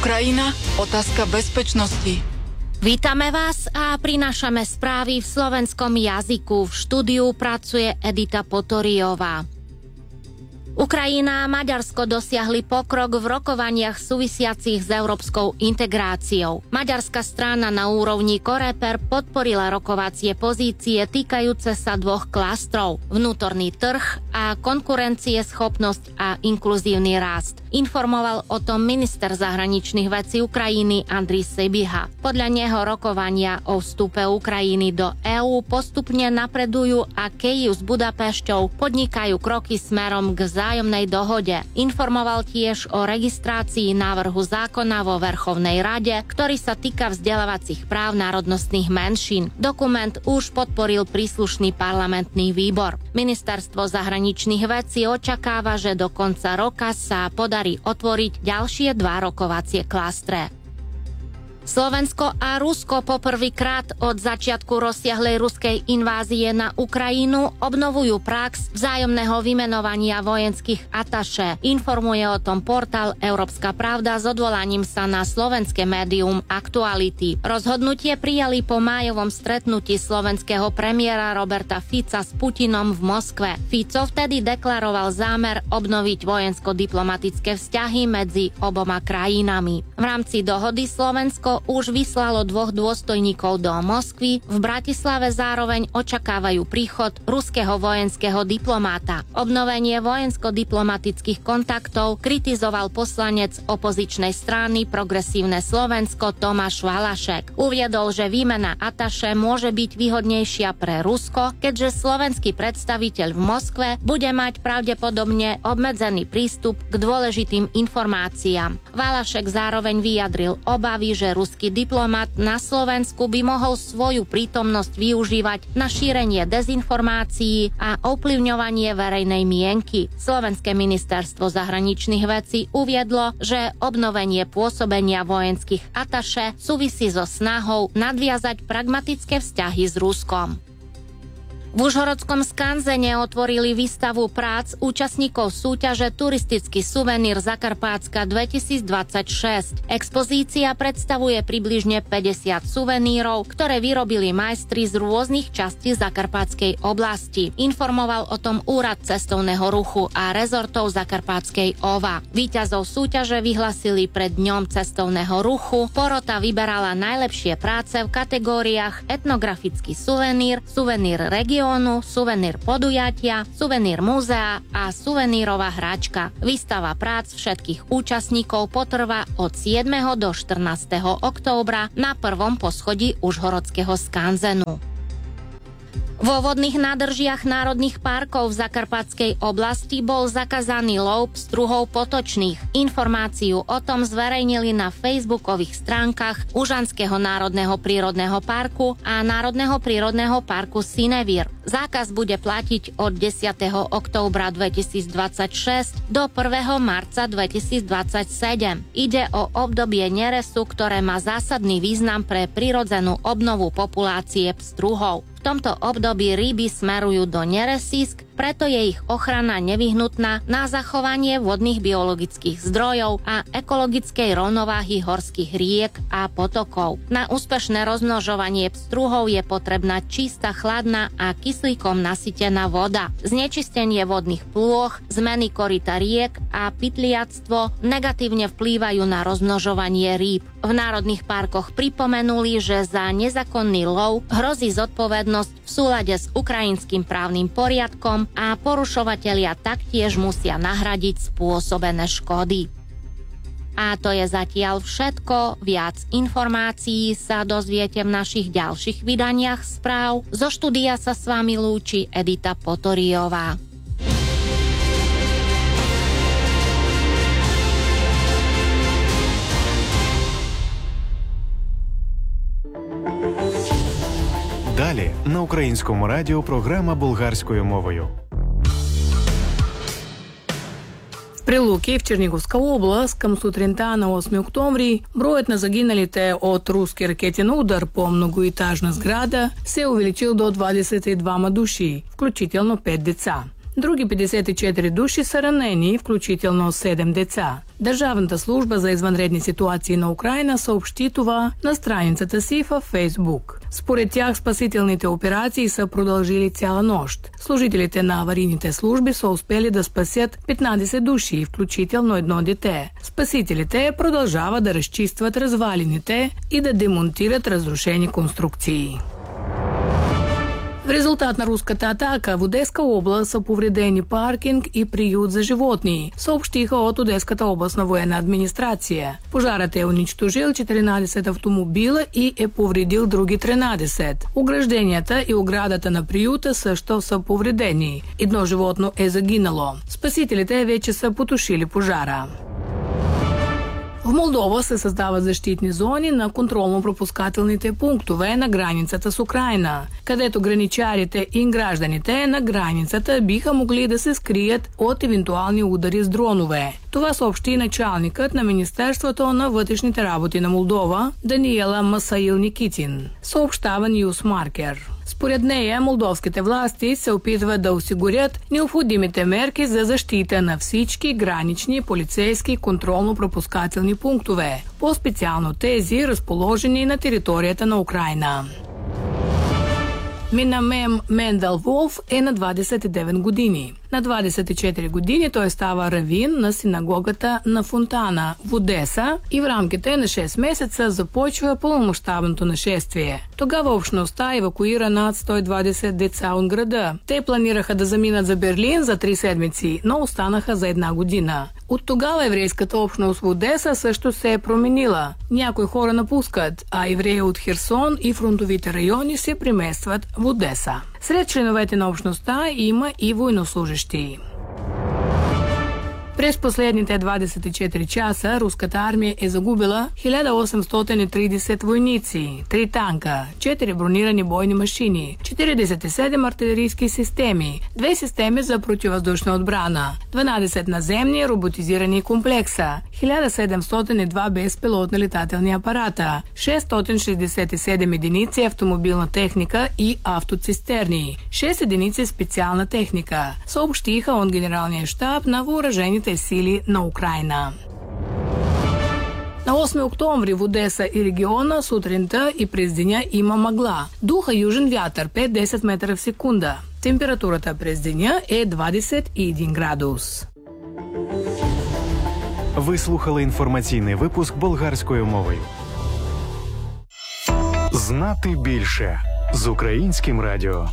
Ukrajina, otázka bezpečnosti. Vítame vás a prinášame správy v slovenskom jazyku. V štúdiu pracuje Edita Potoriová. Ukrajina a Maďarsko dosiahli pokrok v rokovaniach súvisiacich s európskou integráciou. Maďarská strana na úrovni Coreper podporila rokovacie pozície týkajúce sa dvoch klastrov: vnútorný trh a konkurencieschopnosť a inkluzívny rast. Informoval o tom minister zahraničných vecí Ukrajiny Andrej Sybiha. Podľa neho rokovania o vstupe Ukrajiny do EÚ postupne napredujú a Kyjev s Budapešťou podnikajú kroky smerom k vzájomnej dohode. Informoval tiež o registrácii návrhu zákona vo Verchovnej rade, ktorý sa týka vzdelávacích práv národnostných menšín. Dokument už podporil príslušný parlamentný výbor. Ministerstvo zahraničných vecí očakáva, že do konca roka sa podarí otvoriť ďalšie 2 rokovacie klastre. Slovensko a Rusko poprvýkrát od začiatku rozsiahlej ruskej invázie na Ukrajinu obnovujú prax vzájomného vymenovania vojenských atašé. Informuje o tom portál Európska pravda s odvolaním sa na slovenské médium Aktuality. Rozhodnutie prijali po májovom stretnutí slovenského premiéra Roberta Fica s Putinom v Moskve. Fico vtedy deklaroval zámer obnoviť vojensko-diplomatické vzťahy medzi oboma krajinami. V rámci dohody Slovensko už vyslalo 2 dôstojníkov do Moskvy. V Bratislave zároveň očakávajú príchod ruského vojenského diplomáta. Obnovenie vojensko-diplomatických kontaktov kritizoval poslanec opozičnej strany Progresívne Slovensko Tomáš Valašek. Uviedol, že výmena ataše môže byť výhodnejšia pre Rusko, keďže slovenský predstaviteľ v Moskve bude mať pravdepodobne obmedzený prístup k dôležitým informáciám. Valašek zároveň vyjadril obavy, že ruský diplomat na Slovensku by mohol svoju prítomnosť využívať na šírenie dezinformácií a ovplyvňovanie verejnej mienky. Slovenské ministerstvo zahraničných vecí uviedlo, že obnovenie pôsobenia vojenských ataše súvisí so snahou nadviazať pragmatické vzťahy s Ruskom. V Užhorodskom skanzene otvorili výstavu prác účastníkov súťaže Turistický suvenír Zakarpátska 2026. Expozícia predstavuje približne 50 suvenírov, ktoré vyrobili majstri z rôznych častí Zakarpátskej oblasti. Informoval o tom Úrad cestovného ruchu a rezortov Zakarpátskej OVA. Víťazov súťaže vyhlasili pred dňom cestovného ruchu. Porota vyberala najlepšie práce v kategóriách etnografický suvenír, suvenír regionu, suvenír podujatia, suvenír múzea a suvenírová hračka. Výstava prác všetkých účastníkov potrvá od 7. do 14. októbra na 1. poschodí Užhorodského skanzenu. Vo vodných nádržiach národných parkov v Zakarpatskej oblasti bol zakázaný lov pstruhov potočných. Informáciu o tom zverejnili na facebookových stránkach Užanského národného prírodného parku a Národného prírodného parku Synevír. Zákaz bude platiť od 10. októbra 2026 do 1. marca 2027. Ide o obdobie nerestu, ktoré má zásadný význam pre prirodzenú obnovu populácie pstruhov. V tomto období ryby smerujú do neresísk, preto je ich ochrana nevyhnutná na zachovanie vodných biologických zdrojov a ekologickej rovnováhy horských riek a potokov. Na úspešné rozmnožovanie pstruhov je potrebná čistá, chladná a kyslíkom nasytená voda. Znečistenie vodných plôch, zmeny koryta riek a pytliactvo negatívne vplývajú na rozmnožovanie rýb. V národných parkoch pripomenuli, že za nezákonný lov hrozí zodpovednosť v súlade s ukrajinským právnym poriadkom a porušovatelia taktiež musia nahradiť spôsobené škody. A to je zatiaľ všetko. Viac informácií sa dozviete v našich ďalších vydaniach správ. Zo štúdia sa s vami lúči Edita Potoriová. Далі на Українському радіо програма болгарською мовою. В Прилуки, в Черниговска област, към сутринта на 8 октомври, броят на загиналите от руски ракетен удар по многоетажна сграда се увеличил до 22 души, включително 5 деца. Други 54 души са ранени, включително 7 деца. Държавната служба за извънредни ситуации на Украина съобщи това на страницата си във Фейсбук. Според тях спасителните операции са продължили цяла нощ. Служителите на аварийните служби са успели да спасят 15 души, включително едно дете. Спасителите продължават да разчистват развалините и да демонтират разрушени конструкции. В резултат на руската атака в Одеска област са повредени паркинг и приют за животни, съобщиха от Одеската областна военна администрация. Пожарът е унищожил 14 автомобила и е повредил други 13. Огражденията и оградата на приюта също са повредени. Едно животно е загинало. Спасителите вече са потушили пожара. В Молдова се създават защитни зони на контролно-пропускателните пунктове на границата с Украина, където граничарите и гражданите на границата биха могли да се скрият от евентуални удари с дронове. Това съобщи началникът на Министерството на вътрешните работи на Молдова Даниела Масаил-Никитин, съобщава Newsmarker. Според нея, молдовските власти се опитват да осигурят необходимите мерки за защита на всички гранични полицейски контролно-пропускателни пунктове, по-специално тези, разположени на територията на Украина. Минамем Мендал Волф е на 29 години. На 24 години той става равин на синагогата на Фонтана в Одеса и в рамките на 6 месеца започва пълномащабното нашествие. Тогава общността евакуира над 120 деца от града. Те планираха да заминат за Берлин за 3 седмици, но останаха за 1 година. От тогава еврейската общност в Одеса също се е променила. Някои хора напускат, а евреи от Херсон и фронтовите райони се преместват в Одеса. Сред членовете на общността има и военнослужещи. През последните 24 часа руската армия е загубила 1830 войници, 3 танка, 4 бронирани бойни машини, 47 артилерийски системи, 2 системи за противовъздушна отбрана, 12 наземни роботизирани комплекса, 1702 безпилотни летателни апарата, 667 единици автомобилна техника и автоцистерни, 6 единици специална техника, съобщиха от Генералния щаб на въоръжените сили на Украина. На 8 октомври в Одеса и региона сутринта и през деня има мъгла. Духа южен вятър 5-10 метра в секунда. Температурата през деня е 21 градус. Ви слухали інформаційний випуск болгарською мовою. Знати більше з Українським радіо.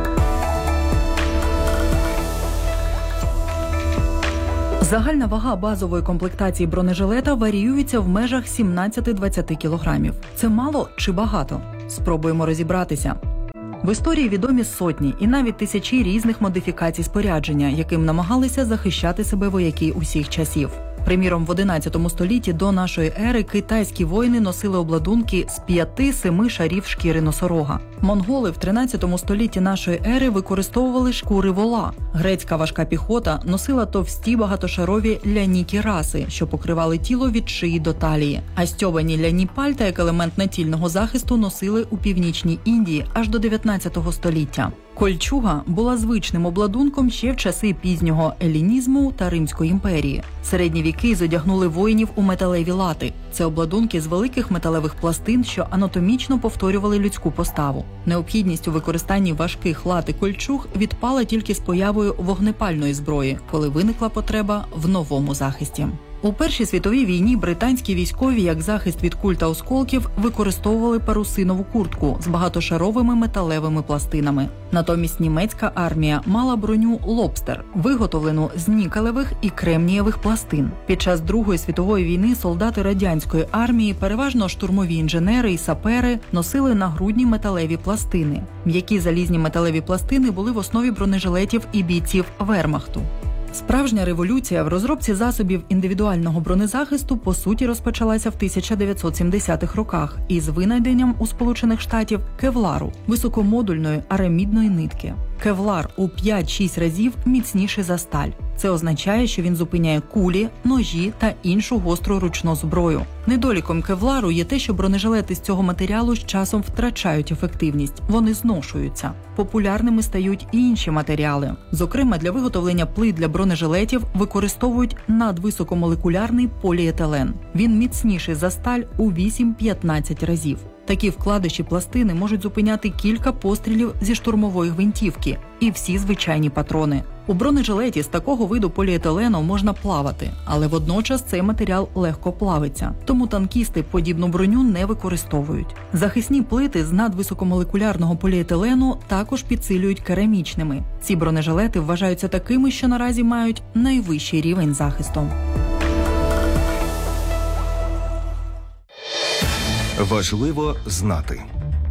Загальна вага базової комплектації бронежилета варіюється в межах 17-20 кілограмів. Це мало чи багато? Спробуємо розібратися. В історії відомі сотні і навіть тисячі різних модифікацій спорядження, яким намагалися захищати себе вояки усіх часів. Приміром, в 11 столітті до нашої ери китайські воїни носили обладунки з 5-7 шарів шкіри носорога. Монголи в 13 столітті нашої ери використовували шкури вола. Грецька важка піхота носила товсті багатошарові ляні кіраси, що покривали тіло від шиї до талії. А стьобані ляні пальта як елемент націльного захисту носили у північній Індії аж до 19 століття. Кольчуга була звичним обладунком ще в часи пізнього елінізму та Римської імперії. Середні віки зодягнули воїнів у металеві лати. Це обладунки з великих металевих пластин, що анатомічно повторювали людську поставу. Необхідність у використанні важких лат і кольчуг відпала тільки з появою вогнепальної зброї, коли виникла потреба в новому захисті. У Першій світовій війні британські військові, як захист від куль та осколків, використовували парусинову куртку з багатошаровими металевими пластинами. Натомість німецька армія мала броню «Лобстер», виготовлену з нікелевих і кремнієвих пластин. Під час Другої світової війни солдати радянської армії, переважно штурмові інженери і сапери, носили нагрудні металеві пластини. М'які залізні металеві пластини були в основі бронежилетів і бійців Вермахту. Справжня революція в розробці засобів індивідуального бронезахисту по суті розпочалася в 1970-х роках із винайденням у Сполучених Штатів кевлару – високомодульної арамідної нитки. Кевлар у 5-6 разів міцніший за сталь. Це означає, що він зупиняє кулі, ножі та іншу гостру ручну зброю. Недоліком кевлару є те, що бронежилети з цього матеріалу з часом втрачають ефективність, вони зношуються. Популярними стають і інші матеріали. Зокрема, для виготовлення плит для бронежилетів використовують надвисокомолекулярний поліетилен. Він міцніший за сталь у 8-15 разів. Такі вкладиші пластини можуть зупиняти кілька пострілів зі штурмової гвинтівки і всі звичайні патрони. У бронежилеті з такого виду поліетилену можна плавати, але водночас цей матеріал легко плавиться, тому танкісти подібну броню не використовують. Захисні плити з надвисокомолекулярного поліетилену також підсилюють керамічними. Ці бронежилети вважаються такими, що наразі мають найвищий рівень захисту. Важливо знати.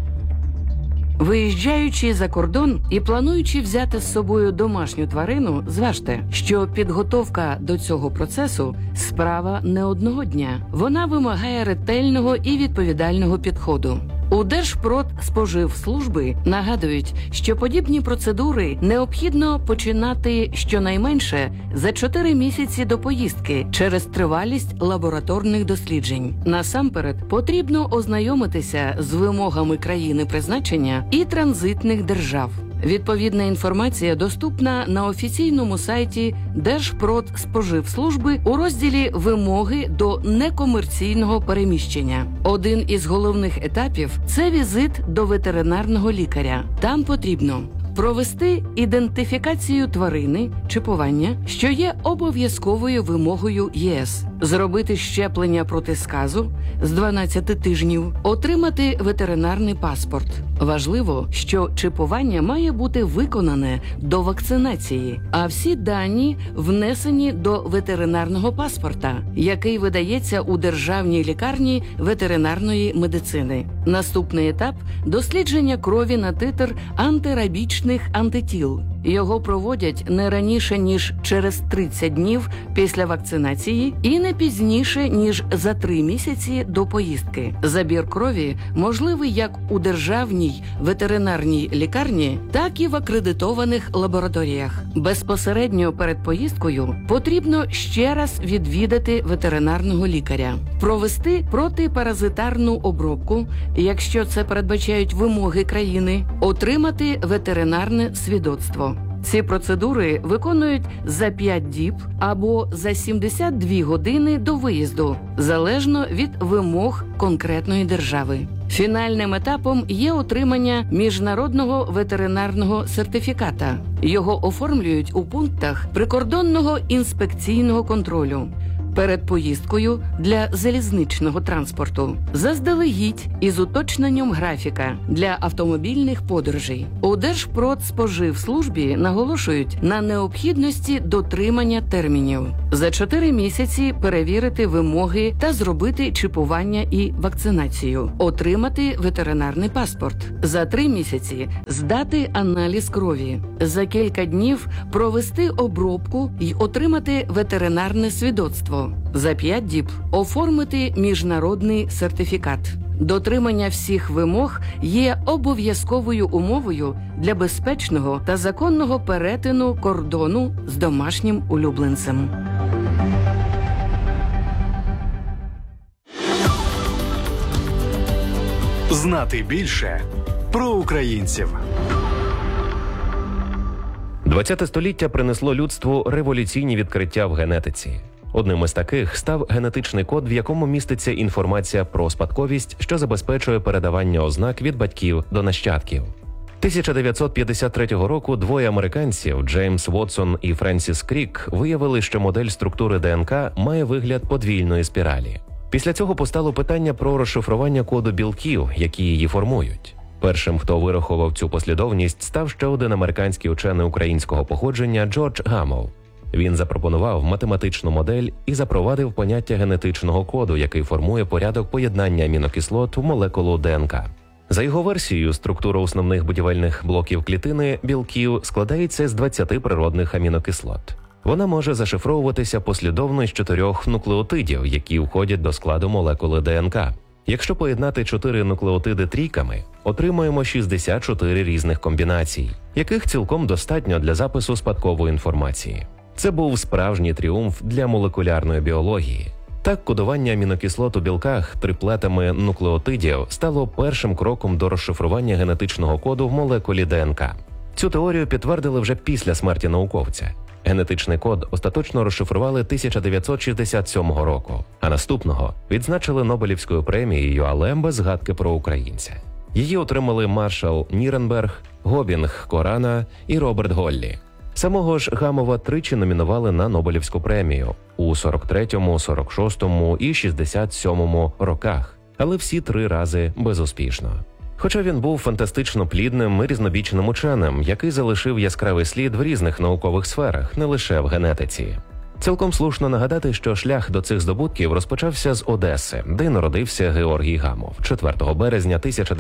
Виїжджаючи за кордон і плануючи взяти з собою домашню тварину, зважте, що підготовка до цього процесу – справа не одного дня. Вона вимагає ретельного і відповідального підходу. У Держпродспоживслужби нагадують, що подібні процедури необхідно починати щонайменше за 4 місяці до поїздки через тривалість лабораторних досліджень. Насамперед, потрібно ознайомитися з вимогами країни призначення і транзитних держав. Відповідна інформація доступна на офіційному сайті Держпродспоживслужби у розділі «Вимоги до некомерційного переміщення». Один із головних етапів – це візит до ветеринарного лікаря. Там потрібно провести ідентифікацію тварини, чіпування, що є обов'язковою вимогою ЄС, зробити щеплення проти сказу з 12 тижнів, отримати ветеринарний паспорт. Важливо, що чіпування має бути виконане до вакцинації, а всі дані внесені до ветеринарного паспорта, який видається у державній лікарні ветеринарної медицини. Наступний етап – дослідження крові на титр антирабічних антитіл. Його проводять не раніше, ніж через 30 днів після вакцинації і не пізніше, ніж за 3 місяці до поїздки. Забір крові можливий як у державній ветеринарній лікарні, так і в акредитованих лабораторіях. Безпосередньо перед поїздкою потрібно ще раз відвідати ветеринарного лікаря, провести протипаразитарну обробку, якщо це передбачають вимоги країни, отримати ветеринарне свідоцтво. Ці процедури виконують за 5 діб або за 72 години до виїзду, залежно від вимог конкретної держави. Фінальним етапом є отримання міжнародного ветеринарного сертифіката. Його оформлюють у пунктах прикордонного інспекційного контролю перед поїздкою для залізничного транспорту, заздалегідь із уточненням графіка для автомобільних подорожей. У Держпродспоживслужбі наголошують на необхідності дотримання термінів. За 4 місяці перевірити вимоги та зробити чіпування і вакцинацію, отримати ветеринарний паспорт. За 3 місяці здати аналіз крові. За кілька днів провести обробку і отримати ветеринарне свідоцтво. За 5 діб оформити міжнародний сертифікат. Дотримання всіх вимог є обов'язковою умовою для безпечного та законного перетину кордону з домашнім улюбленцем. Знати більше про українців. 20-те століття принесло людству революційні відкриття в генетиці. Одним із таких став генетичний код, в якому міститься інформація про спадковість, що забезпечує передавання ознак від батьків до нащадків. 1953 року двоє американців, Джеймс Вотсон і Френсіс Крік, виявили, що модель структури ДНК має вигляд подвійної спіралі. Після цього постало питання про розшифрування коду білків, які її формують. Першим, хто вирахував цю послідовність, став ще один американський учений українського походження Джордж Гамов. Він запропонував математичну модель і запровадив поняття генетичного коду, який формує порядок поєднання амінокислот в молекулу ДНК. За його версією, структура основних будівельних блоків клітини білків складається з 20 природних амінокислот. Вона може зашифровуватися послідовно з 4 нуклеотидів, які входять до складу молекули ДНК. Якщо поєднати 4 нуклеотиди трійками, отримуємо 64 різних комбінацій, яких цілком достатньо для запису спадкової інформації. Це був справжній тріумф для молекулярної біології. Так, кодування амінокислот у білках триплетами нуклеотидів стало першим кроком до розшифрування генетичного коду в молекулі ДНК. Цю теорію підтвердили вже після смерті науковця. Генетичний код остаточно розшифрували 1967 року, а наступного відзначили Нобелівською премією, але без згадки про українця. Її отримали Маршал Ніренберг, Гобінг Корана і Роберт Голлі. Самого ж Гамова тричі номінували на Нобелівську премію у 43-му, 46-му і 67-му роках, але всі 3 рази безуспішно. Хоча він був фантастично плідним і різнобічним ученим, який залишив яскравий слід в різних наукових сферах, не лише в генетиці. Цілком слушно нагадати, що шлях до цих здобутків розпочався з Одеси, де народився Георгій Гамов 4 березня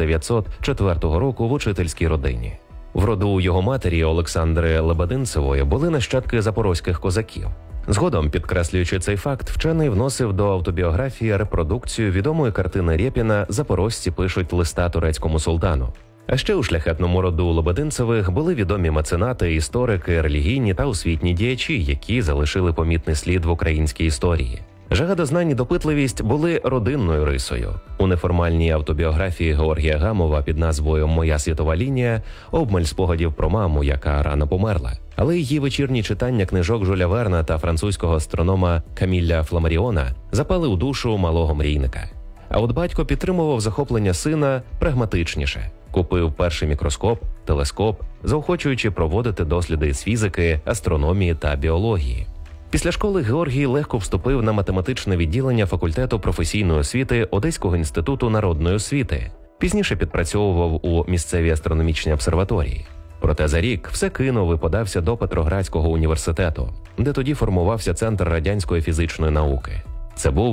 1904 року в учительській родині. В роду його матері Олександри Лебединцевої були нащадки запорозьких козаків. Згодом, підкреслюючи цей факт, вчений вносив до автобіографії репродукцію відомої картини Рєпіна «Запорожці пишуть листа турецькому султану». А ще у шляхетному роду Лебединцевих були відомі меценати, історики, релігійні та освітні діячі, які залишили помітний слід в українській історії. Жага до знань і допитливість були родинною рисою. У неформальній автобіографії Георгія Гамова під назвою «Моя світова лінія» обмаль спогадів про маму, яка рано померла. Але її вечірні читання книжок Жюля Верна та французького астронома Каміля Фламаріона запали у душу малого мрійника. А от батько підтримував захоплення сина прагматичніше. Купив перший мікроскоп, телескоп, заохочуючи проводити досліди з фізики, астрономії та біології. Після школи Георгій легко вступив на математичне відділення факультету професійної освіти Одеського інституту народної освіти. Пізніше підпрацьовував у місцевій астрономічній обсерваторії. Проте за рік все кинув і подався до Петроградського університету, де тоді формувався Центр радянської фізичної науки. Це був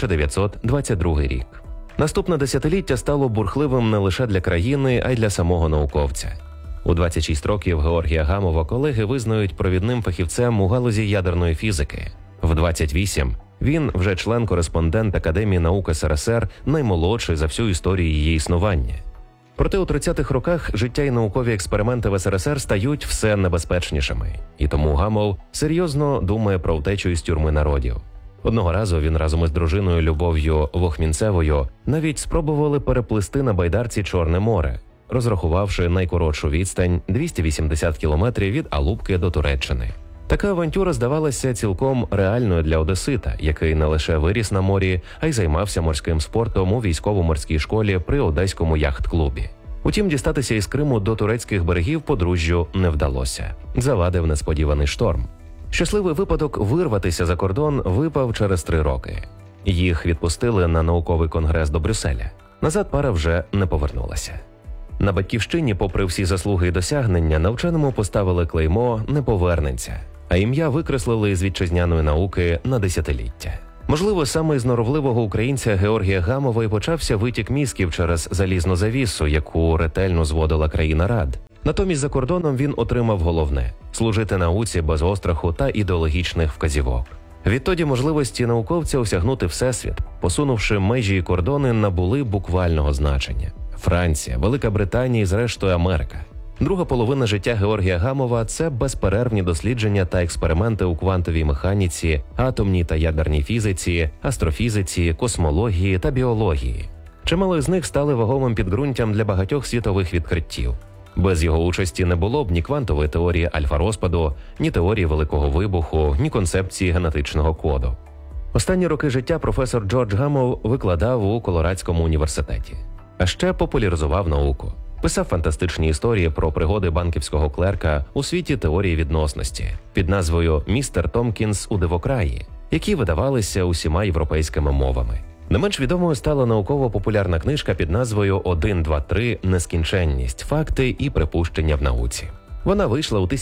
1922 рік. Наступне десятиліття стало бурхливим не лише для країни, а й для самого науковця. У 26 років Георгія Гамова колеги визнають провідним фахівцем у галузі ядерної фізики. В 28 він вже член-кореспондент Академії наук СРСР, наймолодший за всю історію її існування. Проте у 30-х роках життя і наукові експерименти в СРСР стають все небезпечнішими. І тому Гамов серйозно думає про втечу із тюрми народів. Одного разу він разом із дружиною Любов'ю Вохмінцевою навіть спробували переплисти на байдарці Чорне море, розрахувавши найкоротшу відстань 280 кілометрів від Алупки до Туреччини. Така авантюра здавалася цілком реальною для одесита, який не лише виріс на морі, а й займався морським спортом у військово-морській школі при Одеському яхт-клубі. Утім, дістатися із Криму до турецьких берегів подружжю не вдалося. Завадив несподіваний шторм. Щасливий випадок вирватися за кордон випав через 3 роки. Їх відпустили на науковий конгрес до Брюсселя. Назад пара вже не повернулася. На батьківщині, попри всі заслуги і досягнення, на вченому поставили клеймо «не повернеться», а ім'я викреслили з вітчизняної науки на десятиліття. Можливо, саме із норовливого українця Георгія Гамова і почався витік мізків через залізну завісу, яку ретельно зводила країна Рад. Натомість за кордоном він отримав головне – служити науці без остраху та ідеологічних вказівок. Відтоді можливості науковця осягнути всесвіт, посунувши межі і кордони, набули буквального значення. Франція, Велика Британія і зрештою Америка. Друга половина життя Георгія Гамова – це безперервні дослідження та експерименти у квантовій механіці, атомній та ядерній фізиці, астрофізиці, космології та біології. Чимало з них стали вагомим підґрунтям для багатьох світових відкриттів. Без його участі не було б ні квантової теорії альфа-розпаду, ні теорії Великого вибуху, ні концепції генетичного коду. Останні роки життя професор Джордж Гамов викладав у Колорадському університеті. А ще популяризував науку. Писав фантастичні історії про пригоди банківського клерка у світі теорії відносності під назвою «Містер Томкінс у дивокраї», які видавалися усіма європейськими мовами. Не менш відомою стала науково-популярна книжка під назвою «1, 2, 3. Нескінченність. Факти і припущення в науці». Вона вийшла у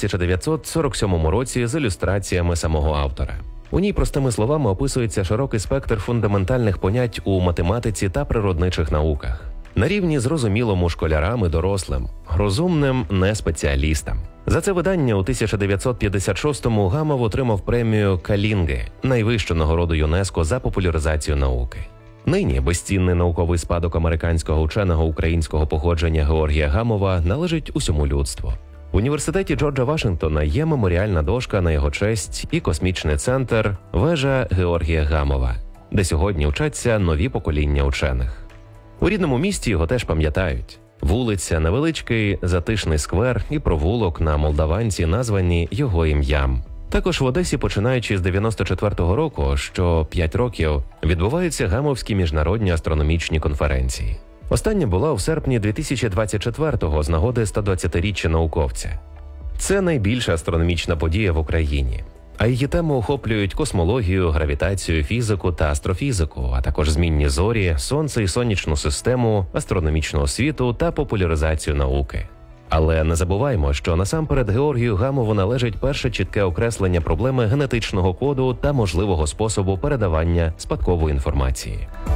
1947 році з ілюстраціями самого автора. У ній простими словами описується широкий спектр фундаментальних понять у математиці та природничих науках. На рівні зрозумілому школярам і дорослим, розумним не спеціалістам. За це видання у 1956-му Гамов отримав премію Калінги, найвищу нагороду ЮНЕСКО за популяризацію науки. Нині безцінний науковий спадок американського ученого українського походження Георгія Гамова належить усьому людству. В університеті Джорджа Вашингтона є меморіальна дошка на його честь і космічний центр «Вежа Георгія Гамова», де сьогодні вчаться нові покоління учених. У рідному місті його теж пам'ятають. Вулиця, невеличкий затишний сквер і провулок на Молдаванці названі його ім'ям. Також в Одесі, починаючи з 94-го року, що 5 років, відбуваються Гамовські міжнародні астрономічні конференції. Остання була у серпні 2024-го з нагоди 120-річчя науковця. Це найбільша астрономічна подія в Україні. А її теми охоплюють космологію, гравітацію, фізику та астрофізику, а також змінні зорі, сонце і сонячну систему, астрономічну освіту та популяризацію науки. Але не забуваймо, що насамперед Георгію Гамову належить перше чітке окреслення проблеми генетичного коду та можливого способу передавання спадкової інформації.